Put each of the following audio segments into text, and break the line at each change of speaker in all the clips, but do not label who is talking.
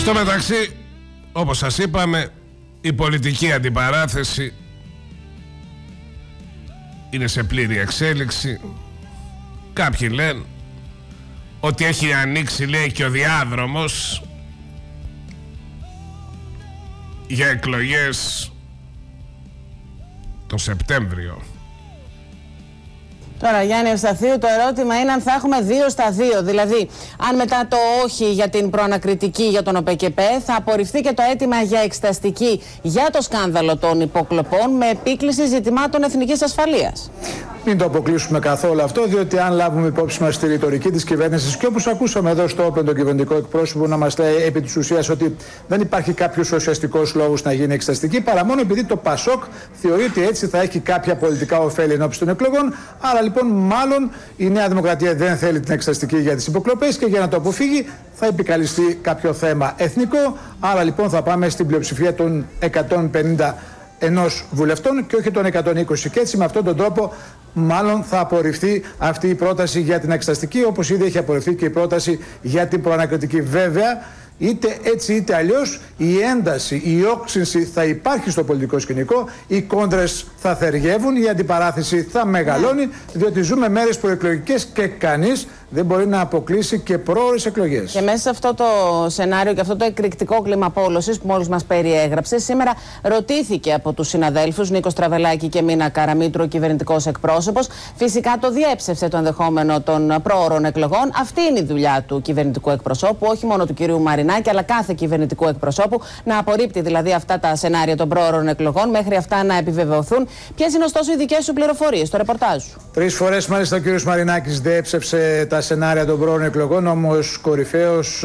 Στο μεταξύ, όπως σας είπαμε, η πολιτική αντιπαράθεση είναι σε πλήρη εξέλιξη. Κάποιοι λένε ότι έχει ανοίξει, λέει, και ο διάδρομος για εκλογές τον Σεπτέμβριο.
Τώρα, Γιάννη Ευσταθίου, το ερώτημα είναι αν θα έχουμε 2-2. Δηλαδή, αν μετά το όχι για την προανακριτική για τον ΟΠΕΚΕΠΕ θα απορριφθεί και το αίτημα για εξεταστική για το σκάνδαλο των υποκλοπών με επίκληση ζητημάτων εθνικής ασφαλείας.
Μην το αποκλείσουμε καθόλου αυτό, διότι αν λάβουμε υπόψη μας τη ρητορική της κυβέρνησης και όπως ακούσαμε εδώ στο Open τον κυβερνητικό εκπρόσωπο να μας λέει επί της ουσίας ότι δεν υπάρχει κάποιος ουσιαστικός λόγος να γίνει εξεταστική, παρά μόνο επειδή το ΠΑΣΟΚ θεωρεί ότι έτσι θα έχει κάποια πολιτικά ωφέλη ενώπιση των εκλογών. Άρα λοιπόν, μάλλον η Νέα Δημοκρατία δεν θέλει την εξεταστική για τις υποκλοπές και για να το αποφύγει θα επικαλυστεί κάποιο θέμα εθνικό. Άρα λοιπόν θα πάμε στην πλειοψηφία των 150 ενός βουλευτών και όχι των 120. Και έτσι με αυτόν τον τρόπο μάλλον θα απορριφθεί αυτή η πρόταση για την εξεταστική, όπως ήδη έχει απορριφθεί και η πρόταση για την προανακριτική. Βέβαια, είτε έτσι είτε αλλιώς, η ένταση, η όξυνση θα υπάρχει στο πολιτικό σκηνικό, οι κόντρες θα θεργεύουν, η αντιπαράθεση θα μεγαλώνει, διότι ζούμε μέρες προεκλογικές και κανείς δεν μπορεί να αποκλείσει και πρόωρες εκλογές. Και
μέσα σε αυτό το σενάριο και αυτό το εκρηκτικό κλίμα πόλωσης που μόλις μας περιέγραψε, σήμερα ρωτήθηκε από τους συναδέλφους Νίκο Στραβελάκη και Μίνα Καραμήτρου, ο κυβερνητικός εκπρόσωπος. Φυσικά το διέψευσε το ενδεχόμενο των πρόωρων εκλογών. Αυτή είναι η δουλειά του κυβερνητικού εκπροσώπου, όχι μόνο του κυρίου Μαρινάκη, αλλά κάθε κυβερνητικού εκπροσώπου, να απορρίπτει δηλαδή αυτά τα σενάρια των πρόωρων εκλογών μέχρι αυτά να επιβεβαιωθούν. Ποιες είναι ωστόσο οι δικές σου πληροφορίες, το ρεπορτάζ σου?
3 φορές μάλιστα ο κύριος Μαρινάκης διέψευσε τα σενάρια των πρόωρων εκλογών, όμως κορυφαίος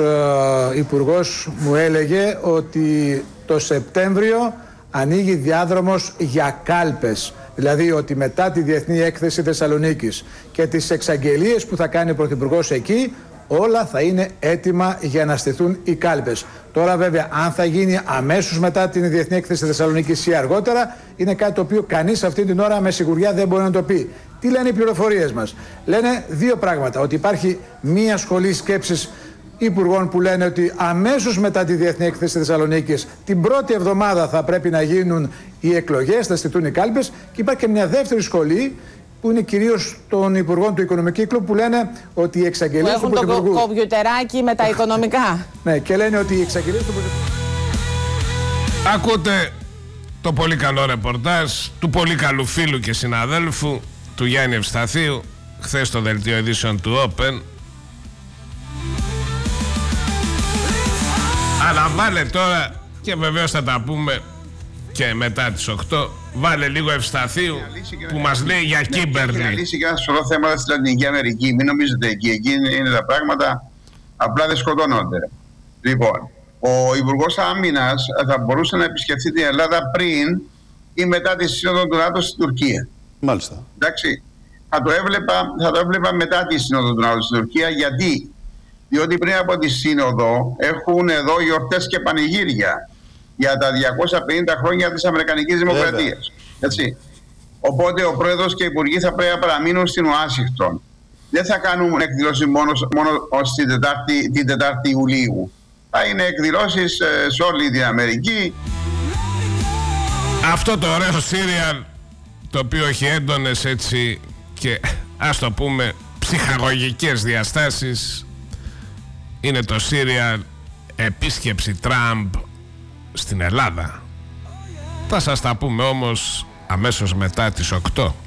υπουργός μου έλεγε ότι το Σεπτέμβριο ανοίγει διάδρομος για κάλπες. Δηλαδή ότι μετά τη Διεθνή Έκθεση Θεσσαλονίκης και τις εξαγγελίες που θα κάνει ο Πρωθυπουργός εκεί, όλα θα είναι έτοιμα για να στηθούν οι κάλπες. Τώρα βέβαια αν θα γίνει αμέσως μετά την Διεθνή Έκθεση Θεσσαλονίκης ή αργότερα, είναι κάτι το οποίο κανείς αυτή την ώρα με σιγουριά δεν μπορεί να το πει. Τι λένε οι πληροφορίες μας? Λένε δύο πράγματα. Ότι υπάρχει μία σχολή σκέψης υπουργών που λένε ότι αμέσως μετά τη Διεθνή Έκθεση Θεσσαλονίκης την πρώτη εβδομάδα θα πρέπει να γίνουν οι εκλογές, θα στηθούν οι κάλπες, και υπάρχει και μια δεύτερη σχολή που είναι κυρίως των υπουργών του Οικονομικού Κύκλου που λένε ότι οι εξαγγελίες του Πρωθυπουργού...
Έχουν το κομπιουτεράκι με τα οικονομικά.
Ναι, και λένε ότι οι εξαγγελίες του Πρωθυπουργού...
Ακούτε το πολύ καλό ρεπορτάζ του πολύ καλού φίλου και συναδέλφου του Γιάννη Ευσταθίου χθες στο δελτίο ειδήσεων του Open. Αλλά βάλε τώρα, και βεβαίως θα τα πούμε και μετά τις 8, βάλε λίγο Ευσταθίου που μας λέει για Κίμπερλι.
Έχει λύσει και ένα σωρό θέματα στη Λατινική Αμερική. Μην νομίζετε εκεί είναι τα πράγματα, απλά δεν σκοτώνονται. Λοιπόν, ο Υπουργός Άμυνας θα μπορούσε να επισκεφθεί την Ελλάδα πριν ή μετά τη σύνοδο του ΝΑΤΟ στην Τουρκία.
Μάλιστα.
Εντάξει. Θα το έβλεπα μετά τη σύνοδο του ΝΑΤΟ στην Τουρκία. Γιατί? Διότι πριν από τη σύνοδο έχουν εδώ γιορτές και πανηγύρια για τα 250 χρόνια της Αμερικανικής Δημοκρατίας. Έτσι. Οπότε ο πρόεδρος και οι υπουργοί θα πρέπει να παραμείνουν στην Ουάσιγκτον. Δεν θα κάνουν εκδηλώσεις μόνο ως την 4η Ιουλίου. Θα είναι εκδηλώσεις σε όλη την Αμερική.
Αυτό το ωραίο σύριαλ, το οποίο έχει έντονες έτσι και ας το πούμε ψυχαγωγικές διαστάσεις, είναι το σύριαλ Επίσκεψη Τραμπ στην Ελλάδα. Θα σας τα πούμε όμως αμέσως μετά τις 8.